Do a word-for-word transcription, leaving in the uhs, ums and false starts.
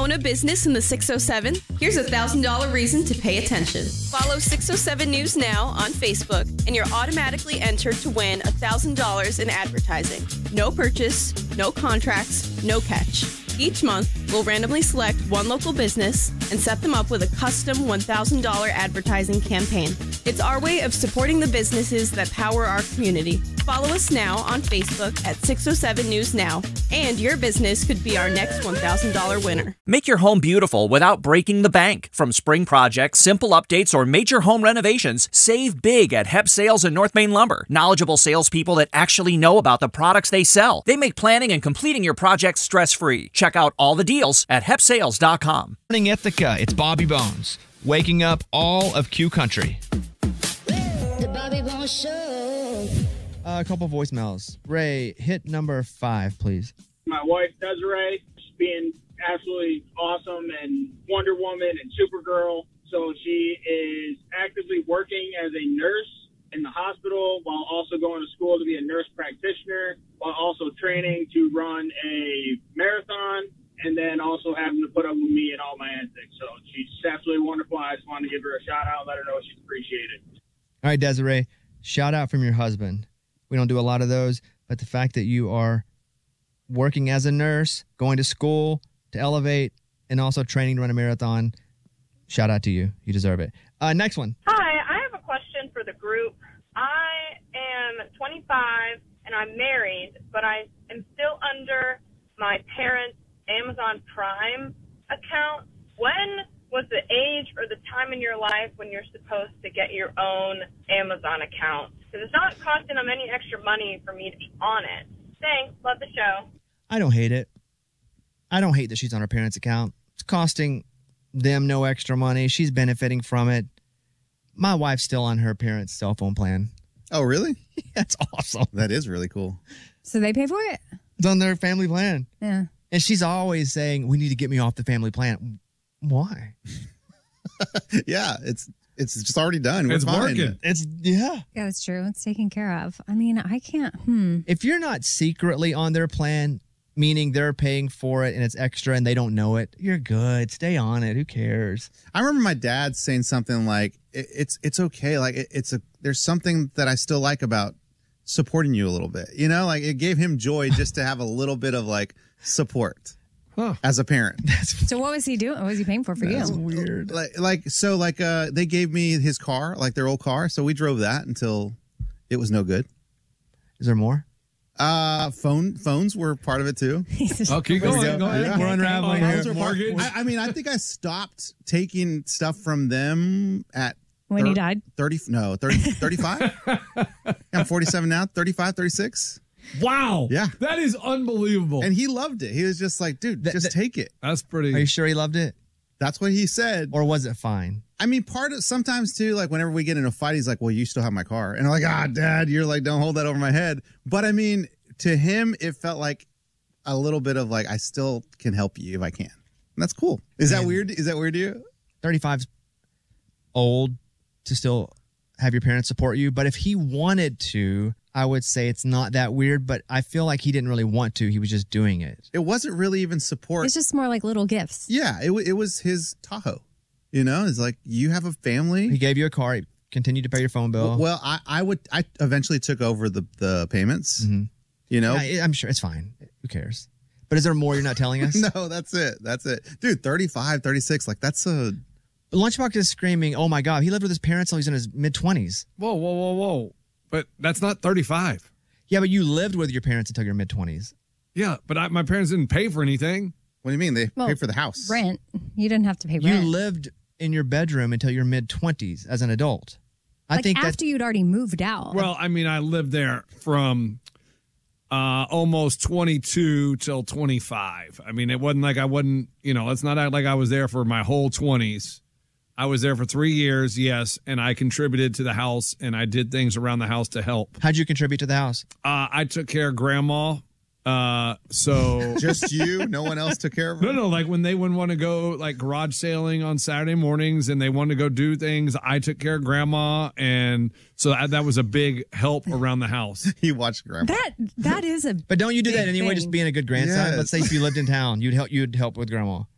Own a business in the six oh seven? Here's a one thousand dollars reason to pay attention. Follow six oh seven News Now on Facebook, and you're automatically entered to win one thousand dollars in advertising. No purchase, no contracts, no catch. Each month, we'll randomly select one local business and set them up with a custom one thousand dollars advertising campaign. It's our way of supporting the businesses that power our community. Follow us now on Facebook at six oh seven News Now, and your business could be our next one thousand dollars winner. Make your home beautiful without breaking the bank. From spring projects, simple updates, or major home renovations, save big at Hep Sales and North Main Lumber. Knowledgeable salespeople that actually know about the products they sell. They make planning and completing your projects stress-free. Check out all the deals at hep sales dot com. Morning Ithaca, it's Bobby Bones, waking up all of Q Country. The Bobby Bones Show. Uh, a couple voicemails. Ray, hit number five, please. My wife, Desiree, she's being absolutely awesome and Wonder Woman and Supergirl. So she is actively working as a nurse in the hospital while also going to school to be a nurse practitioner, while also training to run a marathon, and then also having to put up with me and all my antics. So she's absolutely wonderful. I just wanted to give her a shout out, let her know she's appreciated. All right, Desiree, shout out from your husband. We don't do a lot of those, but the fact that you are working as a nurse, going to school to elevate, and also training to run a marathon, shout out to you. You deserve it. Uh, next one. Hi, I have a question for the group. I am twenty-five and I'm married, but I am still under my parents' Amazon Prime account. When was the age or the time in your life when you're supposed to get your own Amazon account? Because it's not costing them any extra money for me to be on it. Thanks. Love the show. I don't hate it. I don't hate that she's on her parents' account. It's costing them no extra money. She's benefiting from it. My wife's still on her parents' cell phone plan. Oh, really? That's awesome. That is really cool. So they pay for it? It's on their family plan. Yeah. And she's always saying, we need to get me off the family plan. Why? Yeah, it's it's just already done. We're It's fine. working. It's, yeah. Yeah, that's true. It's taken care of. I mean, I can't, hmm. If you're not secretly on their plan, meaning they're paying for it and it's extra and they don't know it, you're good. Stay on it. Who cares? I remember my dad saying something like, it, "It's it's okay. Like it, it's a there's something that I still like about supporting you a little bit. You know, like it gave him joy just to have a little bit of like support Huh. as a parent." So what was he doing? What was he paying for for That's you? weird. Like like so like uh they gave me his car, like their old car, so we drove that until it was no good. Is there more? Uh, phone phones were part of it too. Oh, keep going. go. Go ahead. Yeah. We're unraveling Oh, here. phones are part- I, I mean, I think I stopped taking stuff from them at When thir- he died? thirty, no, thirty, thirty-five. I'm forty-seven now, thirty-five, thirty-six. Wow. Yeah. That is unbelievable. And he loved it. He was just like, dude, Th- just th- take it. That's pretty. Are you sure he loved it? That's what he said. Or was it fine? I mean, part of sometimes too, like whenever we get in a fight, he's like, well, you still have my car. And I'm like, ah, dad, you're like, don't hold that over my head. But I mean, to him, it felt like a little bit of like, I still can help you if I can. And that's cool. Is that Man. weird? Is that weird to you? thirty-five's old to still have your parents support you. But if he wanted to, I would say it's not that weird. But I feel like he didn't really want to. He was just doing it. It wasn't really even support. It's just more like little gifts. Yeah, it, w- it was his Tahoe. You know, it's like, you have a family. He gave you a car. He continued to pay your phone bill. Well, I, I would, I eventually took over the, the payments, Mhm. you know? Yeah, I'm sure it's fine. Who cares? But is there more you're not telling us? No, that's it. That's it. Dude, thirty-five, thirty-six, like that's a... Lunchbox is screaming, oh my God, he lived with his parents until he's in his mid-twenties. Whoa, whoa, whoa, whoa. But that's not thirty-five. Yeah, but you lived with your parents until your mid-twenties. Yeah, but I, my parents didn't pay for anything. What do you mean? They Well, paid for the house. Rent. You didn't have to pay You rent. lived in your bedroom until your mid-twenties as an adult. I like think after that's... you'd already moved out. Well, I mean, I lived there from uh, almost twenty-two till twenty-five. I mean, it wasn't like I wasn't, you know, it's not like I was there for my whole twenties. I was there for three years, yes, and I contributed to the house, and I did things around the house to help. How'd you contribute to the house? Uh, I took care of Grandma. Uh, so Just you? No one else took care of her? no, no, like when they wouldn't want to go like garage sailing on Saturday mornings and they wanted to go do things, I took care of Grandma, and so that, that was a big help around the house. He watched Grandma. that that is a But don't you do that big anyway, thing. just being a good grandson? Yes. Let's say if you lived in town, you'd help you'd help with grandma.